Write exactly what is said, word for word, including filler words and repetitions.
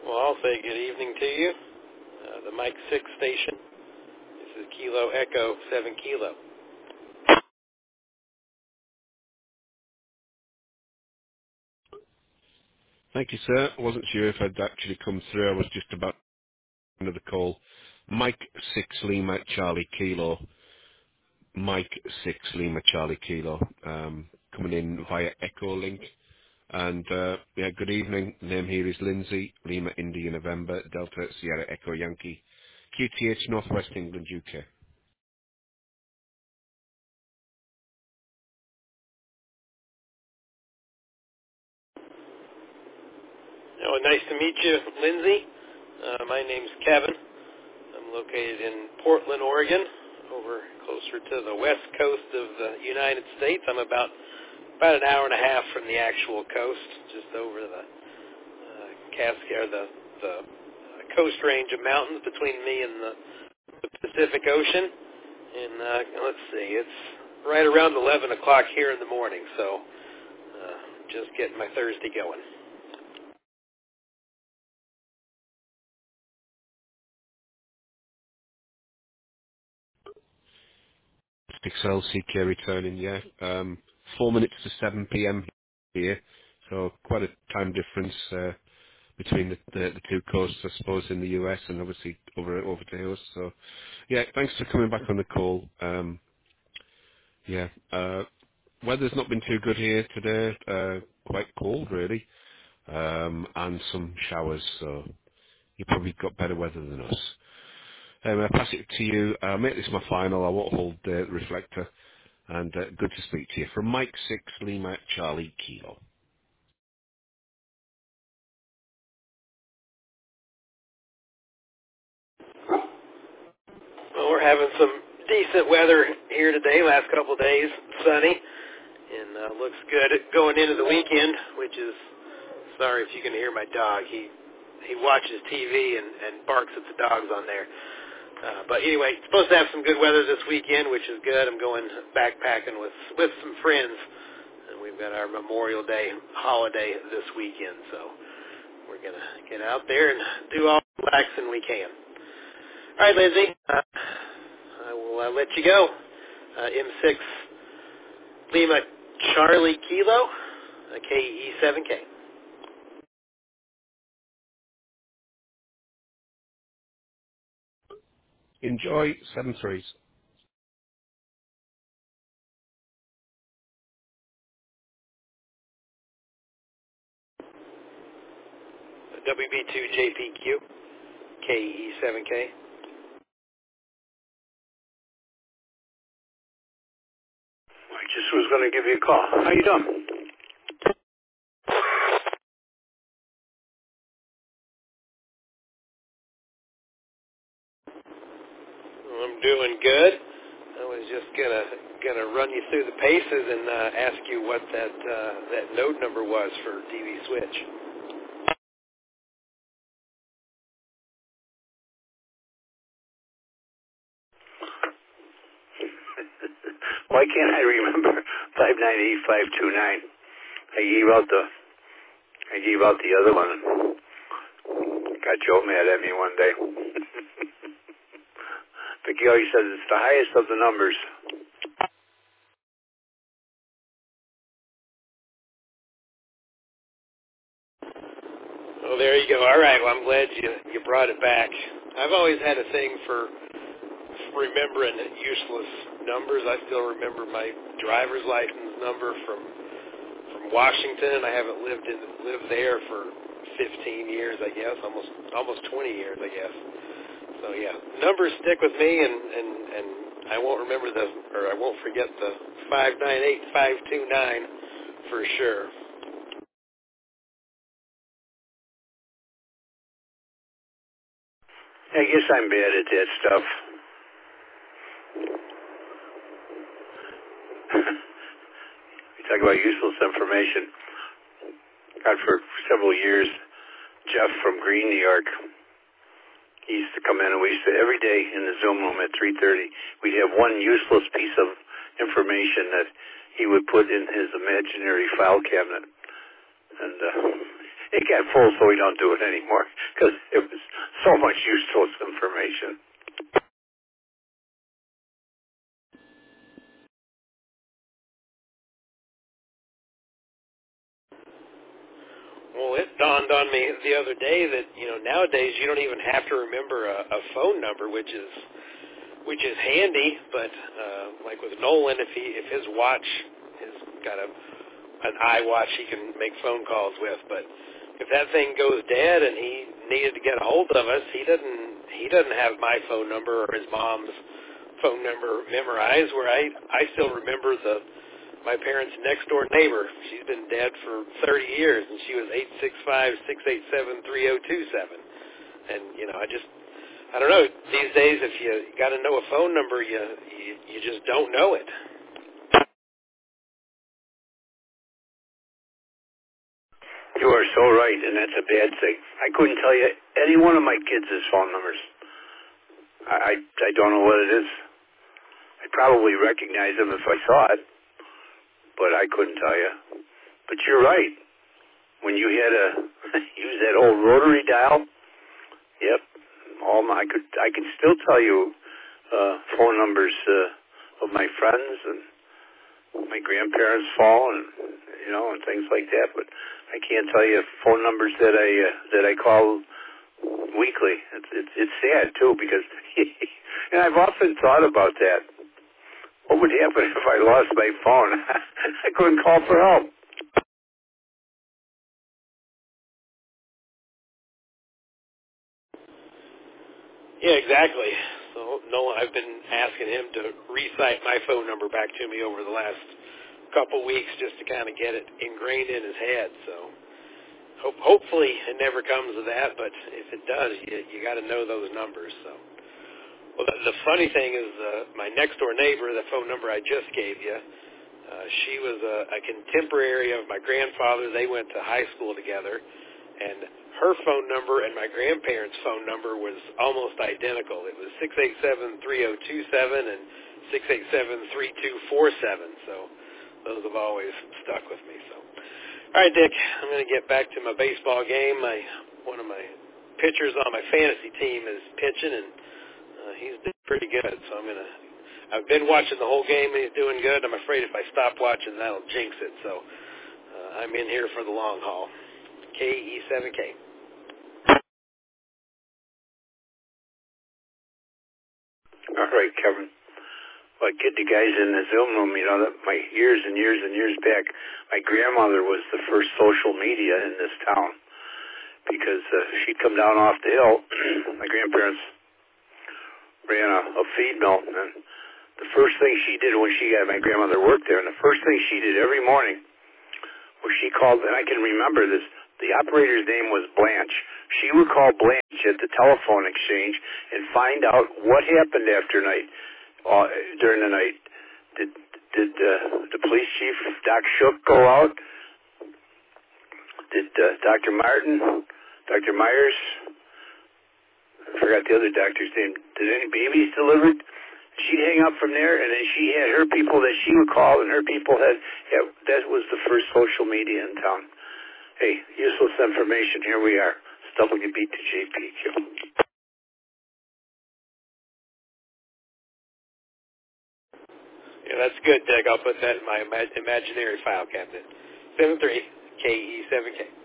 Well, I'll say good evening to you. Uh, the Mike six station. This is Kilo Echo seven Kilo. Thank you, sir. I wasn't sure if I'd actually come through. I was just about another call. Mike six Lima Charlie Kilo. Mike six Lima Charlie Kilo. Um, coming in via Echo Link. And uh, yeah, good evening. Name here is Lindsay Lima India November Delta Sierra Echo Yankee. Q T H Northwest England U K. Oh, nice to meet you, Lindsay. Uh, my name's Kevin. I'm located in Portland, Oregon, over closer to the west coast of the United States. I'm about about an hour and a half from the actual coast, just over the uh, Cascade, the the uh, coast range of mountains between me and the, the Pacific Ocean. And uh, let's see, it's right around eleven o'clock here in the morning, so uh, just getting my Thursday going. Pixel C K returning, yeah. Um, four minutes to seven p m here, so quite a time difference. Uh, between the, the, the two coasts, I suppose, in the U S and obviously over over to us. So, yeah, thanks for coming back on the call. Um, yeah, uh, weather's not been too good here today. Uh, quite cold, really, um, and some showers. So you probably got better weather than us. Um, I pass it to you. Uh, make this my final. I won't hold uh, the reflector. And uh, good to speak to you. From Mike six Lima Charlie Kilo. Well, we're having some decent weather here today. Last couple of days, sunny, and uh, looks good going into the weekend. Which is sorry if you can hear my dog. He he watches T V and, and barks at the dogs on there. Uh, but anyway, supposed to have some good weather this weekend, which is good. I'm going backpacking with with some friends, and we've got our Memorial Day holiday this weekend. So we're gonna get out there and do all the relaxing we can. All right, Lindsay, uh, I will uh, let you go. Uh, M six Lima Charlie Kilo, uh, K E seven K. Enjoy seven threes. W B two J P Q, K E seven K. I just was going to give you a call. How you doing? Well, I'm doing good. I was just gonna gonna run you through the paces and uh, ask you what that uh, that node number was for D V switch. Why can't I remember five nine eight five two nine? I gave out the I gave out the other one. Got Joe mad at me one day. But he always says it's the highest of the numbers. Oh, there you go. All right. Well, I'm glad you you brought it back. I've always had a thing for remembering useless numbers. I still remember my driver's license number from from Washington. I haven't lived in lived there for fifteen years, I guess, almost almost twenty years, I guess. So yeah, numbers stick with me, and and and I won't remember the or I won't forget the five nine eight five two nine for sure. I guess I'm bad at that stuff. We talk about useless information. God, for several years, Jeff from Green, New York, he used to come in, and we used to, every day in the Zoom room at three thirty, we'd have one useless piece of information that he would put in his imaginary file cabinet. And uh, it got full, so we don't do it anymore because it was so much useless information. Well, it dawned on me the other day that, you know, nowadays you don't even have to remember a, a phone number, which is which is handy. But uh, like with Nolan, if he if his watch has got a an iWatch he can make phone calls with, but if that thing goes dead and he needed to get a hold of us, he doesn't he doesn't have my phone number or his mom's phone number memorized. Where I I still remember the my parents' next door neighbor. She's been dead for thirty years, and she was eight six five six eight seven three zero two seven. And you know, I just I don't know. These days, if you got to know a phone number, you, you you just don't know it. You are so right, and that's a bad thing. I couldn't tell you any one of my kids' phone numbers. I, I, I don't know what it is. I'd probably recognize them if I saw it, but I couldn't tell you. But you're right. When you had to use that old rotary dial, yep, all my, I could I can still tell you uh, phone numbers uh, of my friends and my grandparents' phone, and you know, and things like that. But I can't tell you phone numbers that I uh, that I call weekly. It's it's, it's sad too, because and I've often thought about that. What would happen if I lost my phone? I couldn't call for help. Yeah, exactly. So Nolan, I've been asking him to recite my phone number back to me over the last couple weeks just to kind of get it ingrained in his head. So hope, hopefully it never comes to that, but if it does, you, you got to know those numbers. So, well, the, the funny thing is, uh, my next door neighbor, the phone number I just gave you, uh, she was a, a contemporary of my grandfather. They went to high school together, and her phone number and my grandparents' phone number was almost identical. It was six eight seven three zero two seven and six eight seven three two four seven. So those have always stuck with me. So, all right, Dick, I'm going to get back to my baseball game. My one of my pitchers on my fantasy team is pitching, and uh, he's doing pretty good. So I'm going to. I've been watching the whole game, and he's doing good. I'm afraid if I stop watching, that'll jinx it. So uh, I'm in here for the long haul. K E seven K. All right, Kevin. Well, I get the guys in the Zoom room, you know, that my years and years and years back, my grandmother was the first social media in this town because uh, she'd come down off the hill. My grandparents ran a, a feed mill, and the first thing she did when she got, my grandmother worked there, and the first thing she did every morning was she called, and I can remember this, the operator's name was Blanche. She would call Blanche at the telephone exchange and find out what happened after night. Uh, during the night, did did uh, the police chief, Doc Shook, go out? Did uh, Doctor Martin, Doctor Myers, I forgot the other doctor's name, did any babies delivered? She'd hang up from there, and then she had her people that she would call, and her people had, yeah, that was the first social media in town. Hey, useless information, here we are. It's W B to J P Q. Yeah, that's good, Dick. I'll put that in my ima- imaginary file cabinet. seven three K E seven K.